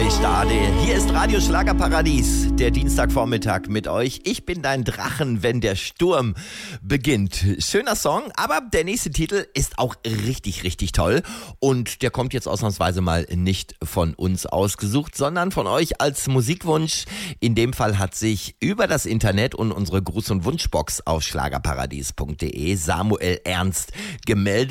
Stade. Hier ist Radio Schlagerparadies, der Dienstagvormittag mit euch. Ich bin dein Drachen, wenn der Sturm beginnt. Schöner Song, aber der nächste Titel ist auch richtig, richtig toll. Und der kommt jetzt ausnahmsweise mal nicht von uns ausgesucht, sondern von euch als Musikwunsch. In dem Fall hat sich über das Internet und unsere Gruß- und Wunschbox auf schlagerparadies.de Samuel Ernst gemeldet.